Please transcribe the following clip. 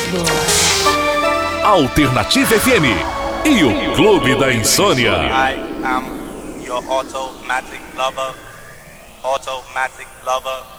Alternativa FM e o Clube da Insônia. I am your automatic lover. Automatic lover.